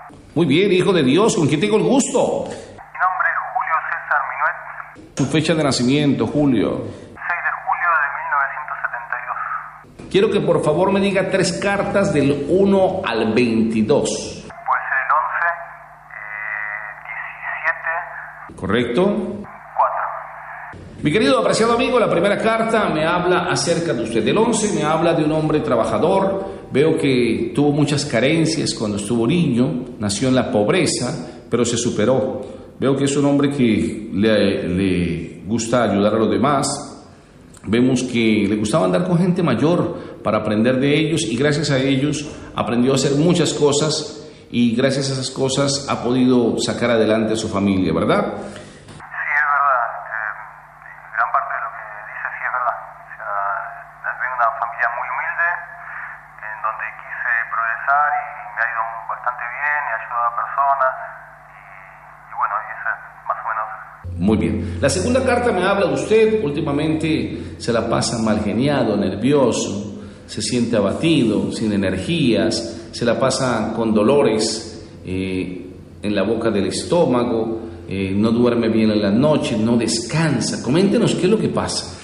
Muy bien, hijo de Dios, ¿con quién tengo el gusto? Mi nombre es Julio César Minuet. Su fecha de nacimiento, Julio. 6 de julio de 1972. Quiero que por favor me diga 3 cartas del 1 al 22. Puede ser el 11, 17. ¿Correcto? 4. Mi querido apreciado amigo, la primera carta me habla acerca de usted. El 11 me habla de un hombre trabajador. Veo que tuvo muchas carencias cuando estuvo niño, nació en la pobreza, pero se superó. Veo que es un hombre que le gusta ayudar a los demás. Vemos que le gustaba andar con gente mayor para aprender de ellos y gracias a ellos aprendió a hacer muchas cosas y gracias a esas cosas ha podido sacar adelante a su familia, ¿verdad? Muy bien. La segunda carta me habla de usted. Últimamente se la pasa mal geniado, nervioso, se siente abatido, sin energías, se la pasa con dolores en la boca del estómago, no duerme bien en la noche, no descansa. Coméntenos qué es lo que pasa.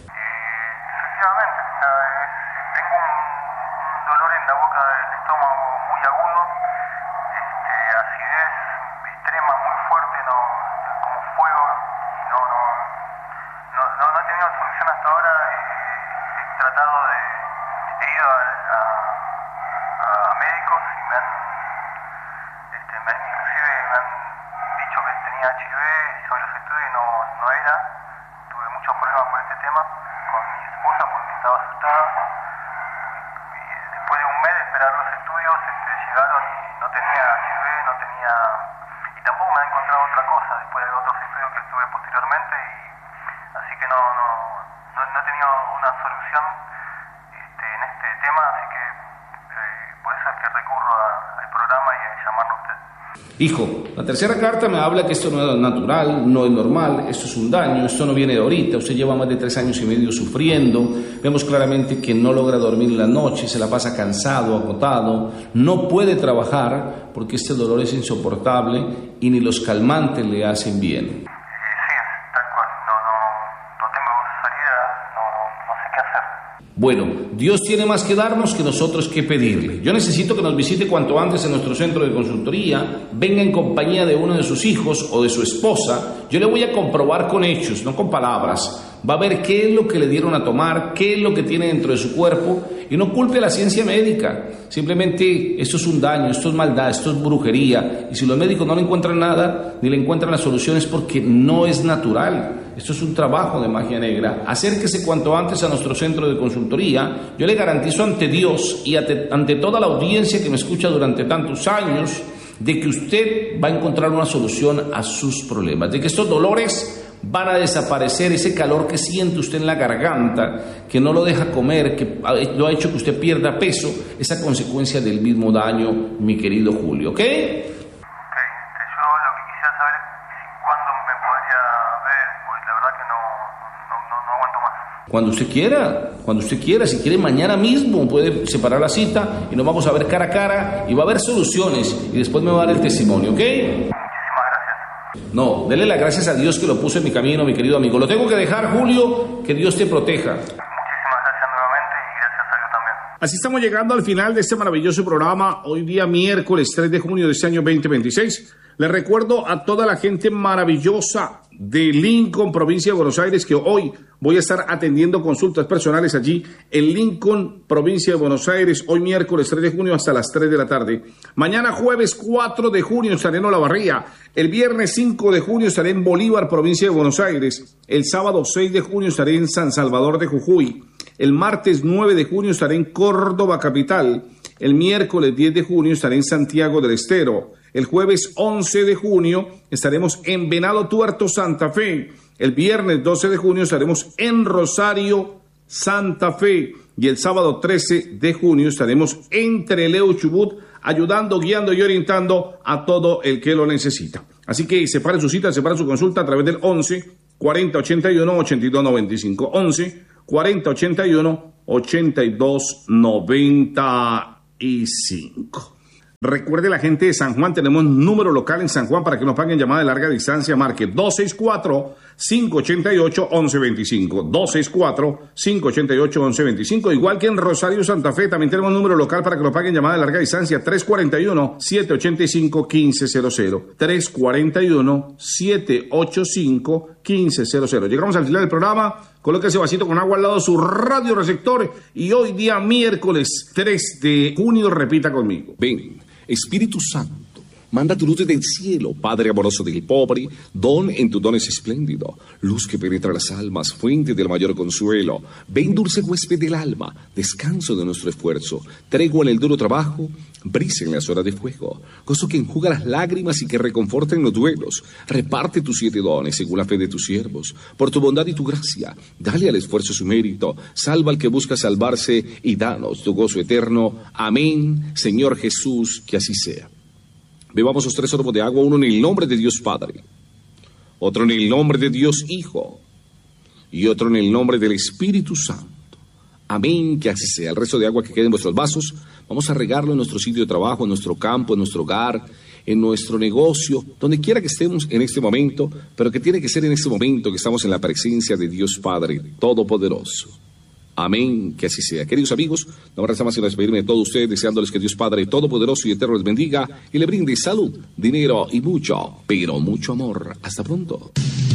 Hijo, la tercera carta me habla que esto no es natural, no es normal, esto es un daño, esto no viene de ahorita, usted lleva más de 3 años y medio sufriendo, vemos claramente que no logra dormir en la noche, se la pasa cansado, agotado, no puede trabajar porque este dolor es insoportable y ni los calmantes le hacen bien. Bueno, Dios tiene más que darnos que nosotros que pedirle. Yo necesito que nos visite cuanto antes en nuestro centro de consultoría, venga en compañía de uno de sus hijos o de su esposa. Yo le voy a comprobar con hechos, no con palabras. Va a ver qué es lo que le dieron a tomar, qué es lo que tiene dentro de su cuerpo y no culpe a la ciencia médica. Simplemente esto es un daño, esto es maldad, esto es brujería. Y si los médicos no le encuentran nada, ni le encuentran las soluciones porque no es natural. Esto es un trabajo de magia negra. Acérquese cuanto antes a nuestro centro de consultoría. Yo le garantizo ante Dios y ante toda la audiencia que me escucha durante tantos años de que usted va a encontrar una solución a sus problemas, de que estos dolores van a desaparecer, ese calor que siente usted en la garganta, que no lo deja comer, que lo ha hecho que usted pierda peso, esa consecuencia del mismo daño, mi querido Julio, ¿ok? Cuando usted quiera, si quiere mañana mismo puede separar la cita y nos vamos a ver cara a cara y va a haber soluciones y después me va a dar el testimonio, ¿ok? Muchísimas gracias. No, dele las gracias a Dios que lo puso en mi camino, mi querido amigo. Lo tengo que dejar, Julio, que Dios te proteja. Muchísimas gracias nuevamente y gracias a Dios también. Así estamos llegando al final de este maravilloso programa, hoy día miércoles 3 de junio de este año 2026. Les recuerdo a toda la gente maravillosa de Lincoln, provincia de Buenos Aires, que hoy voy a estar atendiendo consultas personales allí en Lincoln, provincia de Buenos Aires, hoy miércoles 3 de junio hasta las 3 de la tarde. Mañana jueves 4 de junio estaré en Olavarría. El viernes 5 de junio estaré en Bolívar, provincia de Buenos Aires. El sábado 6 de junio estaré en San Salvador de Jujuy. El martes 9 de junio estaré en Córdoba, capital. El miércoles 10 de junio estaré en Santiago del Estero. El jueves 11 de junio estaremos en Venado Tuerto, Santa Fe. El viernes 12 de junio estaremos en Rosario, Santa Fe. Y el sábado 13 de junio estaremos en Trelew, Chubut, ayudando, guiando y orientando a todo el que lo necesita. Así que separe su cita, separe su consulta a través del 11 40 81 82 95. 11 40 81 82 95. Recuerde la gente de San Juan, tenemos número local en San Juan para que nos paguen llamada de larga distancia. Marque 264-588-1125. 264-588-1125. Igual que en Rosario, Santa Fe, también tenemos número local para que nos paguen llamada de larga distancia. 341-785-1500. 341-785-1500. Llegamos al final del programa. Coloque ese vasito con agua al lado de su radioreceptor. Y hoy día miércoles 3 de junio, repita conmigo. Ven, Espíritu Santo, manda tu luz del cielo, Padre amoroso del pobre, don en tu don es espléndido, luz que penetra las almas, fuente del mayor consuelo. Ven, dulce huésped del alma, descanso de nuestro esfuerzo, tregua en el duro trabajo, brisa en las horas de fuego, gozo que enjuga las lágrimas y que reconforta en los duelos. Reparte tus 7 dones según la fe de tus siervos, por tu bondad y tu gracia, dale al esfuerzo su mérito, salva al que busca salvarse y danos tu gozo eterno. Amén, Señor Jesús, que así sea. Bebamos los 3 sorbos de agua, uno en el nombre de Dios Padre, otro en el nombre de Dios Hijo y otro en el nombre del Espíritu Santo. Amén, que así sea. El resto de agua que quede en vuestros vasos, vamos a regarlo en nuestro sitio de trabajo, en nuestro campo, en nuestro hogar, en nuestro negocio, donde quiera que estemos en este momento, pero que tiene que ser en este momento que estamos en la presencia de Dios Padre Todopoderoso. Amén, que así sea. Queridos amigos, no me resta más sino despedirme de todos ustedes, deseándoles que Dios Padre Todopoderoso y Eterno les bendiga y le brinde salud, dinero y mucho, pero mucho amor. Hasta pronto.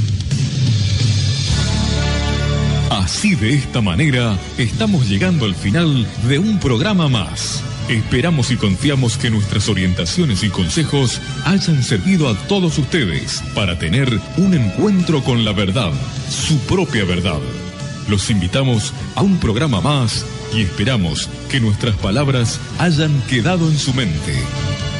Así, de esta manera, estamos llegando al final de un programa más. Esperamos y confiamos que nuestras orientaciones y consejos hayan servido a todos ustedes para tener un encuentro con la verdad, su propia verdad. Los invitamos a un programa más y esperamos que nuestras palabras hayan quedado en su mente.